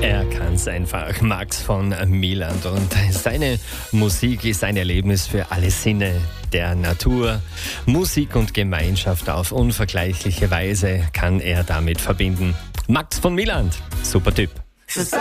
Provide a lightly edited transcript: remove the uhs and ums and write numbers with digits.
Er kann's einfach, Max von Milland. Und seine Musik ist ein Erlebnis für alle Sinne der Natur. Musik und Gemeinschaft auf unvergleichliche Weise kann er damit verbinden. Max von Milland, super Typ.